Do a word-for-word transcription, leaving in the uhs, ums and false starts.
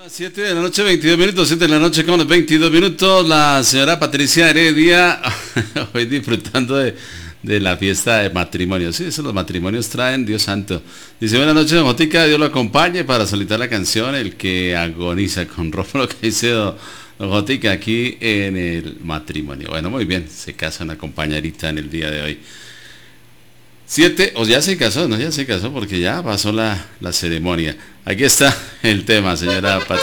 siete de la noche, veintidós minutos, siete de la noche con los veintidós minutos. La señora Patricia Heredia, hoy disfrutando de, de la fiesta de matrimonio. Sí, eso los matrimonios traen, Dios santo. Dice, buenas noches, don Jotica, Dios lo acompañe para solicitar la canción El que agoniza, con ropa lo que dice don, don Jotica aquí en el matrimonio. Bueno, muy bien, se casa una compañerita en el día de hoy. Siete, o ya se casó, no, ya se casó porque ya pasó la, la ceremonia. Aquí está el tema, señora Patricia.